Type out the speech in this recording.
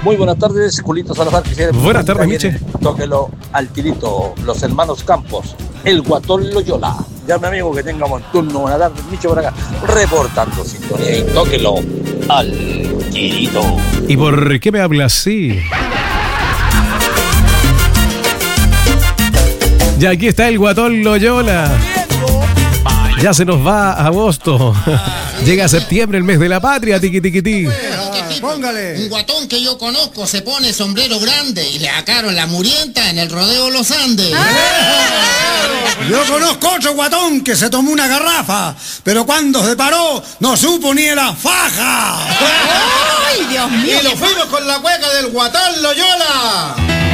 Muy buenas tardes, Julito Salazar. Buenas tardes, Miche. Tóquelo al tirito, los hermanos Campos, el Guatón Loyola. Ya mi amigo que tenga buen turno, buenas tardes, Miche por acá, reportando sintonía y tóquelo al tirito. ¿Y por qué me habla así? Ya aquí está el Guatón Loyola. Ya se nos va agosto. Llega septiembre, el mes de la patria, tiqui tiqui ti. Póngale. Un guatón que yo conozco se pone sombrero grande y le sacaron la murienta en el rodeo Los Andes. Yo conozco otro guatón que se tomó una garrafa, pero cuando se paró no supo ni la faja. ¡Ay, Dios mío! Y lo fuimos con la cueca del Guatón Loyola.